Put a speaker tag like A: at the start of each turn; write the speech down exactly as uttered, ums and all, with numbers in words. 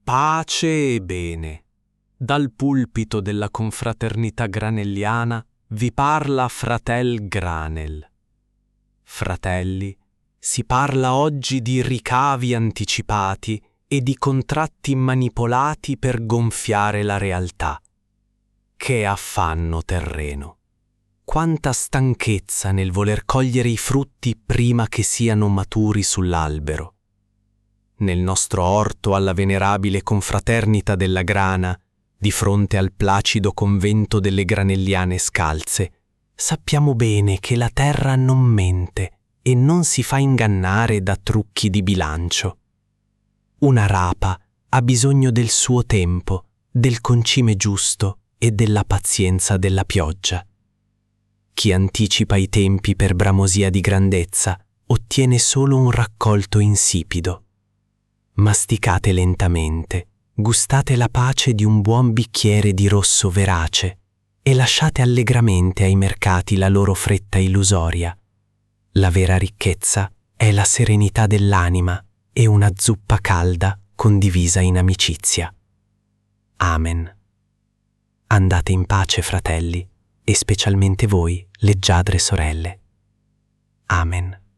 A: Pace e bene. Dal pulpito della confraternita granelliana vi parla fratel Granel. Fratelli, si parla oggi di ricavi anticipati e di contratti manipolati per gonfiare la realtà. Che affanno terreno! Quanta stanchezza nel voler cogliere i frutti prima che siano maturi sull'albero. Nel nostro orto alla venerabile confraternita della grana, di fronte al placido convento delle granelliane scalze, sappiamo bene che la terra non mente e non si fa ingannare da trucchi di bilancio. Una rapa ha bisogno del suo tempo, del concime giusto e della pazienza della pioggia. Chi anticipa i tempi per bramosia di grandezza ottiene solo un raccolto insipido. Masticate lentamente, gustate la pace di un buon bicchiere di rosso verace e lasciate allegramente ai mercati la loro fretta illusoria. La vera ricchezza è la serenità dell'anima e una zuppa calda condivisa in amicizia. Amen. Andate in pace, fratelli, e specialmente voi, leggiadre sorelle. Amen.